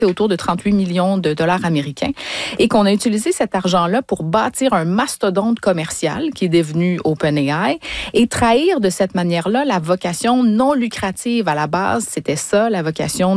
autour de 38 millions de dollars américains et qu'on a utilisé cet argent-là pour bâtir un mastodonte commercial qui est devenu OpenAI et trahir de cette manière-là la vocation non lucrative à la base. C'était ça, la vocation